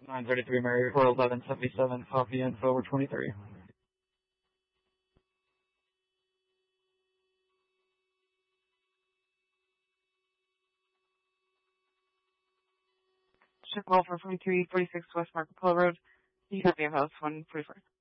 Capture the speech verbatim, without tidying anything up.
nine thirty-three Mary, four eleven seventy-seven, copy info over twenty-three. Ship call for forty-three forty-six West Marco Polo Road. You have your house one forty-four.